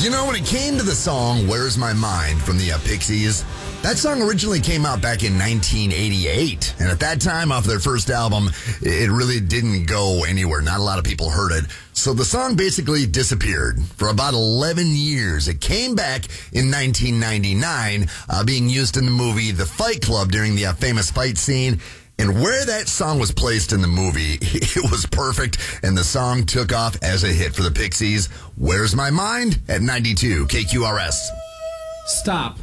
You know, when it came to the song Where's My Mind from the Pixies, that song originally came out back in 1988. And at that time, off their first album, it really didn't go anywhere. Not a lot of people heard it. So the song basically disappeared for about 11 years. It came back in 1999, being used in the movie The Fight Club during the famous fight scene. And where that song was placed in the movie, it was perfect, and the song took off as a hit for the Pixies. Where's My Mind? At 92 KQRS. Stop.